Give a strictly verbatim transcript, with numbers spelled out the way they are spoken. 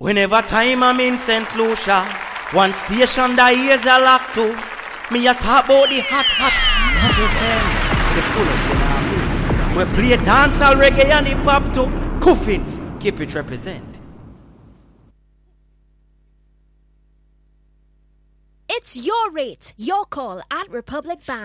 Whenever time I'm in Saint Lucia, one station that ears are locked to. Me a talk about the hot, hot, hot F M to the fullest in our league. We play dancehall, reggae and hip hop too. Coffins, keep it represent. It's your rate, your call at Republic Bank.